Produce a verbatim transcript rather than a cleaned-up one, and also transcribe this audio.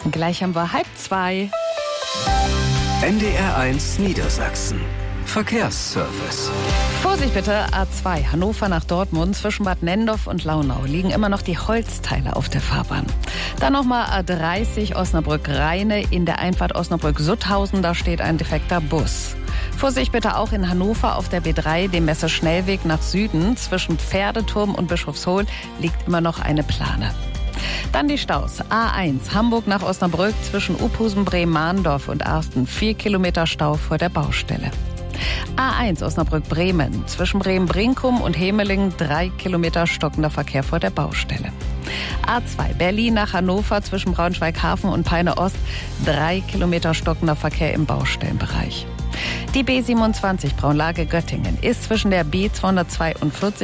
Gleich haben wir halb zwei. N D R eins Niedersachsen. Verkehrsservice. Vorsicht bitte, A zwei, Hannover nach Dortmund, zwischen Bad Nenndorf und Launau liegen immer noch die Holzteile auf der Fahrbahn. Dann nochmal A dreißig, Osnabrück-Rheine, in der Einfahrt Osnabrück-Sutthausen, da steht ein defekter Bus. Vorsicht bitte auch in Hannover auf der B drei, dem Messeschnellweg nach Süden, zwischen Pferdeturm und Bischofshohl liegt immer noch eine Plane. Dann die Staus. A eins, Hamburg nach Osnabrück, zwischen Uphusen, Bremen-Mahndorf und Arsten, vier Kilometer Stau vor der Baustelle. A eins Osnabrück-Bremen, zwischen Bremen-Brinkum und Hemelingen, drei Kilometer stockender Verkehr vor der Baustelle. A zwei Berlin nach Hannover, zwischen Braunschweig-Hafen und Peine-Ost, drei Kilometer stockender Verkehr im Baustellenbereich. Die B siebenundzwanzig Braunlage-Göttingen ist zwischen der B zweihundertzweiundvierzig